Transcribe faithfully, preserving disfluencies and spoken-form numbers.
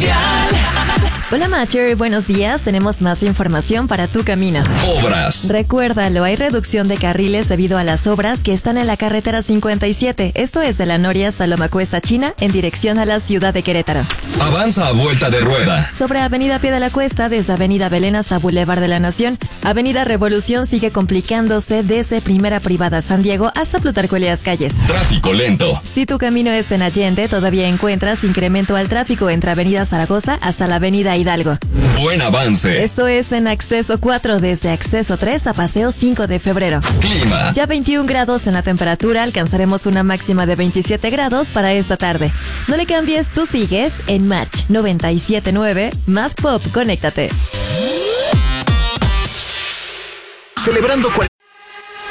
Trivial. Hola Matcher, buenos días, tenemos más información para tu camino. Obras. Recuérdalo, hay reducción de carriles debido a las obras que están en la carretera cincuenta y siete, esto es de la Noria hasta Lomacuesta, China, en dirección a la ciudad de Querétaro. Avanza a vuelta de rueda. Sobre Avenida Pie de la Cuesta, desde Avenida Belén hasta Boulevard de la Nación, Avenida Revolución sigue complicándose desde Primera Privada San Diego hasta Plutarco Elías Calles. Tráfico lento. Si tu camino es en Allende, todavía encuentras incremento al tráfico entre Avenida Zaragoza hasta la Avenida Hidalgo. Buen avance. Esto es en Acceso cuatro, desde Acceso tres a Paseo cinco de febrero. Clima. Ya veintiún grados en la temperatura, alcanzaremos una máxima de veintisiete grados para esta tarde. No le cambies, tú sigues en Match noventa y siete punto nueve, más pop, conéctate. Celebrando cual